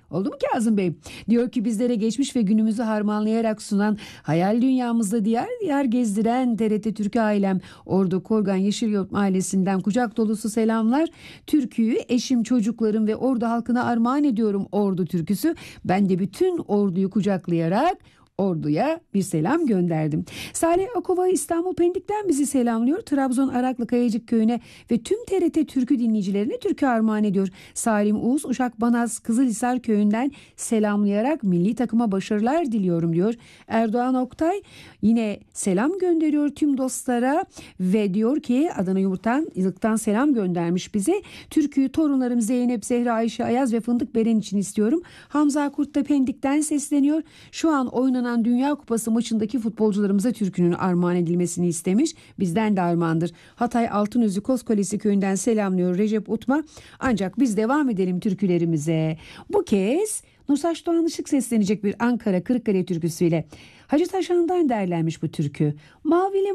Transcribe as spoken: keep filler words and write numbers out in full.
Oldu mu Kazım Bey? Diyor ki bizlere geçmiş ve günümüzü harmanlayarak sunan, hayal dünyamızda diğer diğer gezdiren T R T Türkü ailem Ordu Korgan Yeşilyurt Mahallesi'nden kucak dolusu selamlar. Türküyü eşim, çocuklarım ve Ordu halkına armağan ediyorum, Ordu türküsü. Ben de bütün Ordu'yu kucaklayarak Ordu'ya bir selam gönderdim. Salih Akova İstanbul Pendik'ten bizi selamlıyor. Trabzon Araklı Kayacık Köyü'ne ve tüm T R T Türkü dinleyicilerine türkü armağan ediyor. Salim Uğuz Uşak Banaz Kızılhisar Köyü'nden selamlayarak milli takıma başarılar diliyorum diyor. Erdoğan Oktay yine selam gönderiyor tüm dostlara ve diyor ki Adana Yumurt'tan Yılık'tan selam göndermiş bize. Türküyü torunlarım Zeynep, Zehra, Ayşe, Ayaz ve Fındık Beren için istiyorum. Hamza Kurt da Pendik'ten sesleniyor. Şu an oynanan Dünya Kupası maçındaki futbolcularımıza türkünün armağan edilmesini istemiş. Bizden de armağandır. Hatay Altınözü Kozkalesi köyünden selamlıyor Recep Utma. Ancak biz devam edelim türkülerimize. Bu kez Nursaç Doğan Işık seslenecek bir Ankara Kırıkkale türküsüyle. Hacı Taşan'dan derlenmiş bu türkü. Mavili